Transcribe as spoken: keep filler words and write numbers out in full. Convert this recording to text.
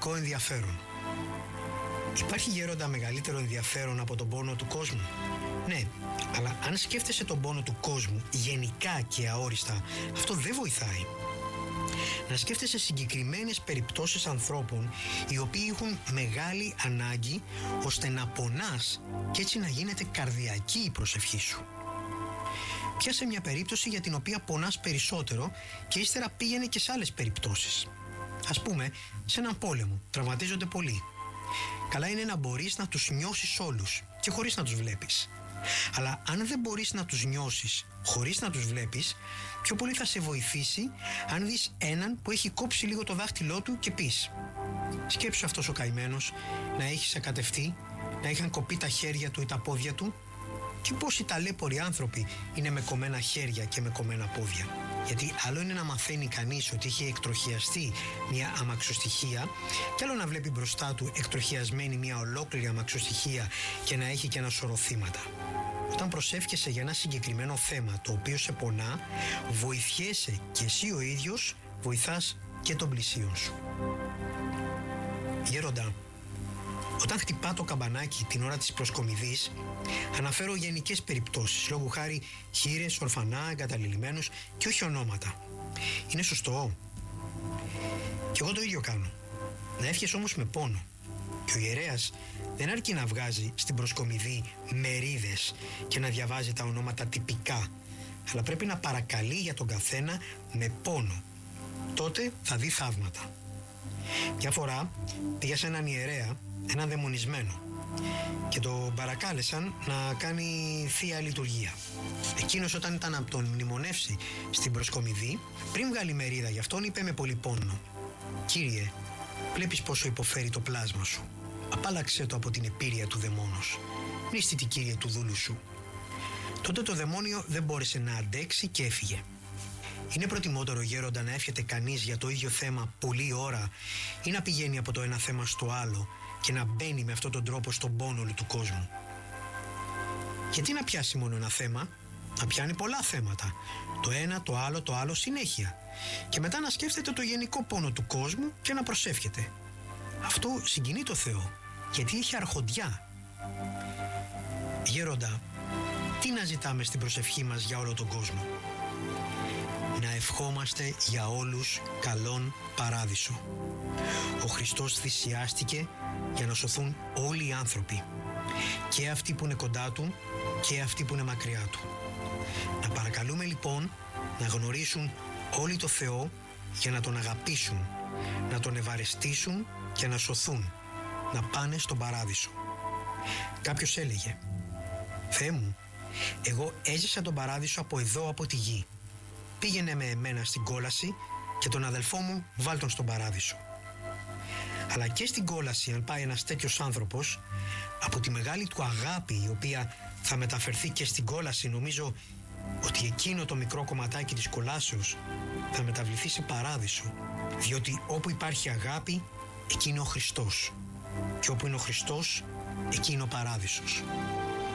γενικό ενδιαφέρον. Υπάρχει, γέροντα, μεγαλύτερο ενδιαφέρον από τον πόνο του κόσμου? Ναι, αλλά αν σκέφτεσαι τον πόνο του κόσμου γενικά και αόριστα, αυτό δεν βοηθάει. Να σκέφτεσαι συγκεκριμένες περιπτώσεις ανθρώπων οι οποίοι έχουν μεγάλη ανάγκη ώστε να πονάς και έτσι να γίνεται καρδιακή η προσευχή σου. Πιάσε μια περίπτωση για την οποία πονάς περισσότερο και ύστερα πήγαινε και σε άλλες περιπτώσεις. Ας πούμε, σε έναν πόλεμο τραυματίζονται πολλοί. Καλά είναι να μπορείς να τους νιώσεις όλους και χωρίς να τους βλέπεις. Αλλά αν δεν μπορείς να τους νιώσεις χωρίς να τους βλέπεις, πιο πολύ θα σε βοηθήσει αν δεις έναν που έχει κόψει λίγο το δάχτυλό του και πεις: σκέψου αυτός ο καημένος να έχει σακατευτεί, να είχαν κοπεί τα χέρια του ή τα πόδια του. Και πόσοι ταλέποροι άνθρωποι είναι με κομμένα χέρια και με κομμένα πόδια. Γιατί άλλο είναι να μαθαίνει κανείς ότι έχει εκτροχιαστεί μια αμαξοστοιχεία, και άλλο να βλέπει μπροστά του εκτροχιασμένη μια ολόκληρη αμαξοστοιχεία και να έχει και ένα σωρό θύματα. Όταν προσεύχεσαι για ένα συγκεκριμένο θέμα το οποίο σε πονά, βοηθιέσαι και εσύ ο ίδιος, βοηθάς και τον πλησίον σου. Γέροντα, όταν χτυπά το καμπανάκι την ώρα της προσκομιδής, αναφέρω γενικές περιπτώσεις, λόγου χάρη χήρες, ορφανά, εγκαταλειμμένους και όχι ονόματα. Είναι σωστό? Και εγώ το ίδιο κάνω. Να εύχεσαι όμως με πόνο. Και ο ιερέας δεν αρκεί να βγάζει στην προσκομιδή μερίδες και να διαβάζει τα ονόματα τυπικά, αλλά πρέπει να παρακαλεί για τον καθένα με πόνο. Τότε θα δει θαύματα. Μια φορά πήγα σε έναν ιερέα, έναν δαιμονισμένο, και τον παρακάλεσαν να κάνει θεία λειτουργία. Εκείνος, όταν ήταν να τον μνημονεύσει στην προσκομιδή, πριν βγάλει μερίδα γι' αυτόν, είπε με πολύ πόνο: «Κύριε, βλέπεις πόσο υποφέρει το πλάσμα σου. Απάλαξε το από την επίρρεια του δαιμόνος. Μνήστη, Κύριε, του δούλου σου». Τότε το δαιμόνιο δεν μπόρεσε να αντέξει και έφυγε. Είναι προτιμότερο, γέροντα, να εύχεται κανείς για το ίδιο θέμα πολλή ώρα ή να πηγαίνει από το ένα θέμα στο άλλο και να μπαίνει με αυτόν τον τρόπο στον πόνο όλου του κόσμου? Γιατί να πιάσει μόνο ένα θέμα? Να πιάνει πολλά θέματα. Το ένα, το άλλο, το άλλο συνέχεια. Και μετά να σκέφτεται το γενικό πόνο του κόσμου και να προσεύχεται. Αυτό συγκινεί το Θεό, γιατί έχει αρχοντιά. Γέροντα, τι να ζητάμε στην προσευχή μας για όλο τον κόσμο? Να ευχόμαστε για όλους καλόν παράδεισο. Ο Χριστός θυσιάστηκε για να σωθούν όλοι οι άνθρωποι, και αυτοί που είναι κοντά Του και αυτοί που είναι μακριά Του. Να παρακαλούμε λοιπόν να γνωρίσουν όλοι το Θεό για να Τον αγαπήσουν, να Τον ευαρεστήσουν και να σωθούν, να πάνε στον παράδεισο. Κάποιος έλεγε: «Θεέ μου, εγώ έζησα τον παράδεισο από εδώ, από τη γη. Πήγαινε με εμένα στην κόλαση και τον αδελφό μου βάλ' τον στον παράδεισο». Αλλά και στην κόλαση, αν πάει ένας τέτοιος άνθρωπος, από τη μεγάλη του αγάπη, η οποία θα μεταφερθεί και στην κόλαση, νομίζω ότι εκείνο το μικρό κομματάκι της κολάσεως θα μεταβληθεί σε παράδεισο, διότι όπου υπάρχει αγάπη, εκεί είναι ο Χριστός, και όπου είναι ο Χριστός, εκεί είναι ο παράδεισος.